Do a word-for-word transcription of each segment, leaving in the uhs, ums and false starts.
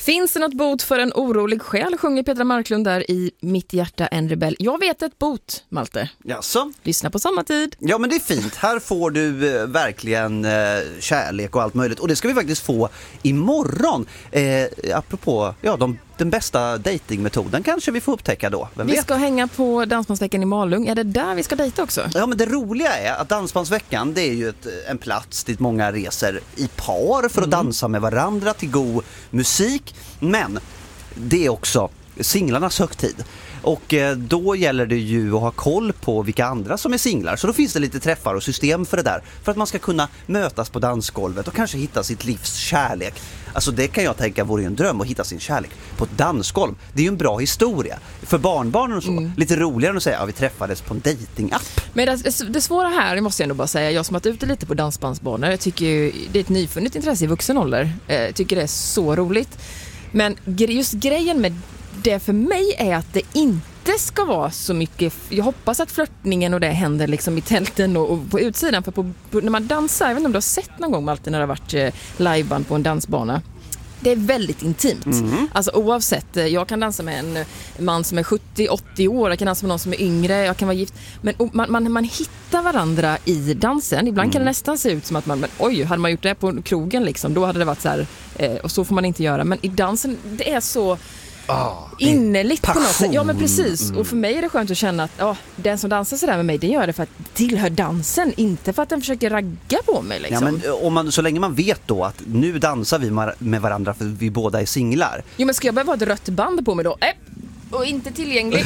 Finns det något bot för en orolig själ, sjunger Petra Marklund där i Mitt hjärta en rebell. Jag vet ett bot, Malte. Jaså? Lyssna på samma tid. Ja, men det är fint. Här får du eh, verkligen eh, kärlek och allt möjligt. Och det ska vi faktiskt få imorgon. Eh, apropå, ja, de, den bästa datingmetoden kanske vi får upptäcka då. Vem vi vet? ska hänga på Dansbandsveckan i Malung. Är det där vi ska dejta också? Ja, men det roliga är att Dansbandsveckan, det är ju ett, en plats dit många reser i par för att Mm. dansa med varandra till god musik. Men det är också singlarnas högtid. Och eh, då gäller det ju att ha koll på vilka andra som är singlar. Så då finns det lite träffar och system för det där. För att man ska kunna mötas på dansgolvet och kanske hitta sitt livs kärlek. Alltså det kan jag tänka vore en dröm, att hitta sin kärlek på ett dansgolv. Det är ju en bra historia. För barnbarnen och så. Mm. Lite roligare än att säga att ja, vi träffades på en datingapp. Men det, det svåra här, det måste jag ändå bara säga, jag som har varit ute lite på dansbandsbanor, jag tycker ju, det är ett nyfunnet intresse i vuxen ålder. Jag tycker det är så roligt. Men just grejen med det för mig är att det inte ska vara så mycket. Jag hoppas att flörtningen och det händer liksom i tälten och, och på utsidan. För på, på, när man dansar, jag vet inte om du har sett någon gång alltid när det har varit eh, liveband på en dansbana. Det är väldigt intimt. Mm. Alltså oavsett, jag kan dansa med en man som är sjuttio åttio år, jag kan dansa med någon som är yngre, jag kan vara gift. Men man, man, man hittar varandra i dansen. Ibland mm. kan det nästan se ut som att man, men, oj, hade man gjort det på krogen liksom, då hade det varit så här, eh, och så får man inte göra. Men i dansen, det är så oh, innerligt på något sätt. Ja, men precis. Mm. Och för mig är det skönt att känna att oh, den som dansar sådär med mig, den gör det för att tillhör dansen, inte för att den försöker ragga på mig liksom. Ja, men om man, så länge man vet då att nu dansar vi med varandra för vi båda är singlar. Jo, men ska jag behöva ha ett rött band på mig då? Äh, och inte tillgänglig.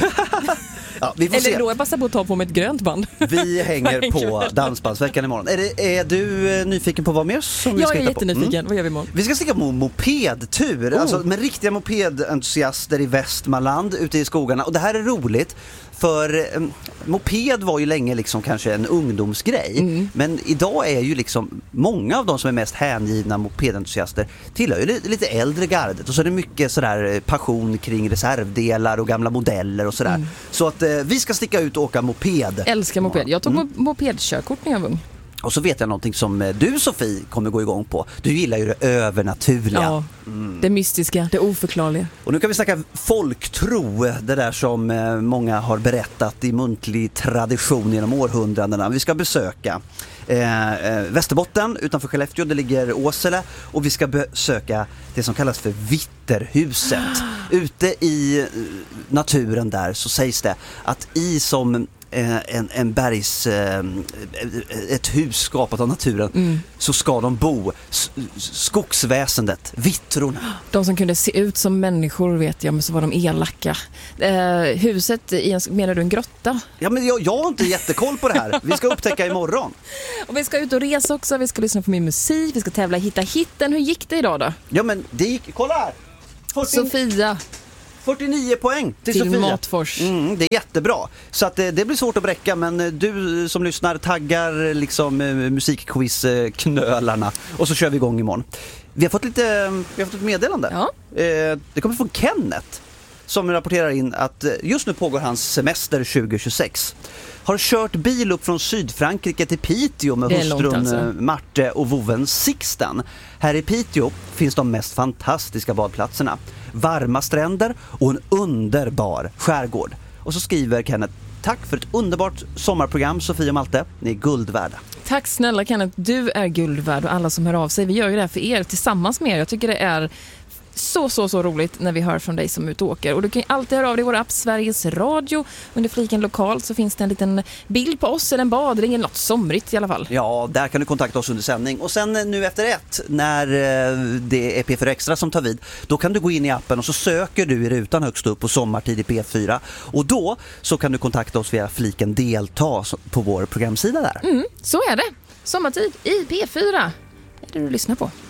Ja, vi får Eller se. då jag passar på att ta på mig ett grönt band. Vi hänger på Dansbandsveckan imorgon. Är, det, är du nyfiken på vad mer som vi ska hitta på? Jag är jättenyfiken. Mm. Vad gör vi imorgon? Vi ska sticka på mopedtur. Oh. Alltså med riktiga mopedentusiaster i Västmanland ute i skogarna. Och det här är roligt. För eh, moped var ju länge liksom kanske en ungdomsgrej. Mm. Men idag är ju liksom många av de som är mest hängivna mopedentusiaster tillhör ju lite äldre gardet. Och så är det mycket sådär passion kring reservdelar och gamla modeller och sådär. Mm. Så att eh, vi ska sticka ut och åka moped. Älskar moped. Jag tog mm. mopedkörkort när jag var ung. Och så vet jag någonting som du, Sofie, kommer gå igång på. Du gillar ju det övernaturliga. Ja, mm. det mystiska, det oförklarliga. Och nu kan vi snacka folktro, det där som många har berättat i muntlig tradition genom århundradena. Vi ska besöka eh, eh, Västerbotten utanför Skellefteå, det ligger Åsele. Och vi ska besöka det som kallas för Vitterhuset. Ute i naturen där så sägs det att i som... En, en bergs ett hus skapat av naturen mm. så ska de bo skogsväsendet, vittrorna. De som kunde se ut som människor vet jag, men så var de elaka. Eh, huset i en, menar du en grotta? Ja, men jag, jag har inte jättekoll på det här. Vi ska upptäcka imorgon. Och vi ska ut och resa också, vi ska lyssna på min musik, vi ska tävla Hitta hitten. Hur gick det idag då? Ja, men det gick, kolla här! fyrtio Sofia fyrtionio poäng till, till Sofia. Matfors. Mm, det är jättebra. Så att det, det blir svårt att bräcka, men du som lyssnar taggar liksom musikquiz-knölarna och så kör vi igång imorgon. Vi har fått lite vi har fått ett meddelande. Ja. Eh, det kommer från Kenneth som rapporterar in att just nu pågår hans semester tjugo tjugosex. Har kört bil upp från Sydfrankrike till Piteå med hustrun alltså. Marte och voven Sixten. Här i Piteå finns de mest fantastiska badplatserna. Varma stränder och en underbar skärgård. Och så skriver Kenneth: tack för ett underbart sommarprogram, Sofia och Malte. Ni är guld värda. Tack snälla Kenneth, du är guld värd och alla som hör av sig. Vi gör ju det här för er, tillsammans med er. Jag tycker det är så, så, så roligt när vi hör från dig som ut och åker. Och du kan ju alltid höra av dig i vår app Sveriges Radio. Under fliken lokalt så finns det en liten bild på oss eller en badring eller något somrigt i alla fall. Ja, där kan du kontakta oss under sändning. Och sen nu efter ett, när det är P fyra Extra som tar vid, då kan du gå in i appen och så söker du i rutan högst upp på sommartid i P fyra. Och då så kan du kontakta oss via fliken delta på vår programsida där. Mm, så är det. Sommartid i P fyra. Det är det du lyssnar på.